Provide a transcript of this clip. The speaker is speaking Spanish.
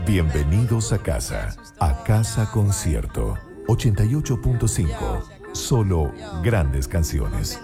Bienvenidos a Casa Concierto 88.5. Solo grandes canciones.